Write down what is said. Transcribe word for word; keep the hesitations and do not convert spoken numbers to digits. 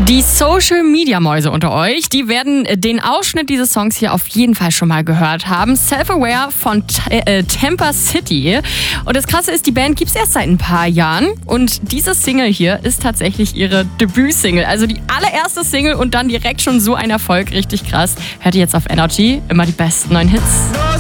Die Social-Media-Mäuse unter euch, die werden den Ausschnitt dieses Songs hier auf jeden Fall schon mal gehört haben. Self-Aware von T- äh, Tampa City. Und das Krasse ist, die Band gibt's erst seit ein paar Jahren. Und diese Single hier ist tatsächlich ihre Debütsingle. Also die allererste Single und dann direkt schon so ein Erfolg. Richtig krass. Hört ihr jetzt auf Energy immer die besten neuen Hits.